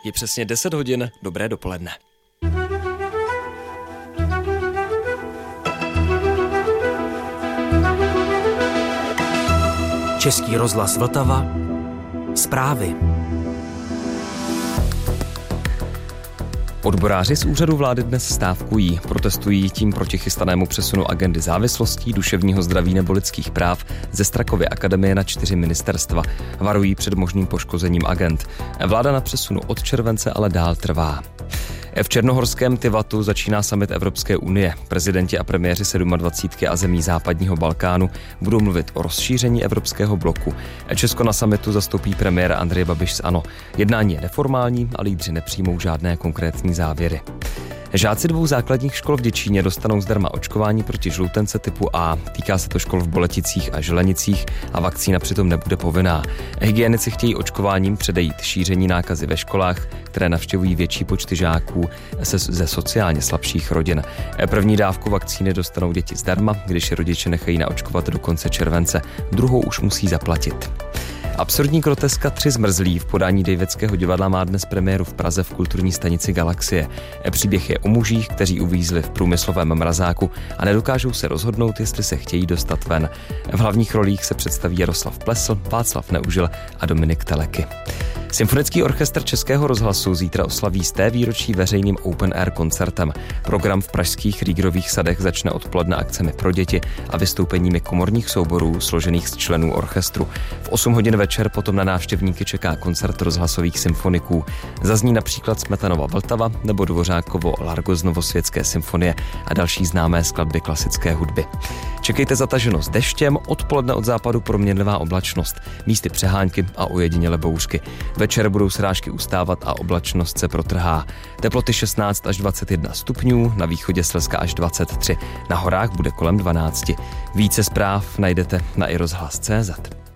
Je přesně 10 hodin, dobré dopoledne. Český rozhlas Vltava. Zprávy. Odboráři z úřadu vlády dnes stávkují. Protestují tím proti chystanému přesunu agendy závislostí, duševního zdraví nebo lidských práv ze Strakovy akademie na 4 ministerstva. Varují před možným poškozením agend. Vláda na přesunu od července ale dál trvá. V černohorském Tivatu začíná summit Evropské unie. Prezidenti a premiéři 27 a zemí západního Balkánu budou mluvit o rozšíření evropského bloku. Česko na summitu zastoupí premiér Andrej Babiš z ANO. Jednání je neformální a lídři nepřijmou žádné konkrétní závěry. Žáci 2 základních škol v Děčíně dostanou zdarma očkování proti žloutence typu A. Týká se to škol v Boleticích a Želenicích a vakcína přitom nebude povinná. Hygienici chtějí očkováním předejít šíření nákazy ve školách, které navštěvují větší počty žáků ze sociálně slabších rodin. První dávku vakcíny dostanou děti zdarma, když rodiče nechají naočkovat do konce července. Druhou už musí zaplatit. Absurdní groteska 3 zmrzlí v podání Davidského divadla má dnes premiéru v Praze v kulturní stanici Galaxie. Příběh je o mužích, kteří uvízli v průmyslovém mrazáku a nedokážou se rozhodnout, jestli se chtějí dostat ven. V hlavních rolích se představí Jaroslav Plesl, Václav Neužil a Dominik Teleky. Symfonický orchestr Českého rozhlasu zítra oslaví 100. výročí veřejným open air koncertem. Program v pražských Rýgrových sadech začne odpoledne akcemi pro děti a vystoupeními komorních souborů složených z členů orchestru. V 8 hodin večer potom na návštěvníky čeká koncert rozhlasových symfoniků. Zazní například Smetanova Vltava nebo Dvořákovo Largo z Novosvětské symfonie a další známé skladby klasické hudby. Čekejte zataženo s deštěm, odpoledne od západu proměnlivá oblačnost, místy přehánky a ojediněle bouřky. Večer budou srážky ustávat a oblačnost se protrhá. Teploty 16 až 21 stupňů, na východě Slezska až 23. Na horách bude kolem 12. Více zpráv najdete na iRozhlas.cz.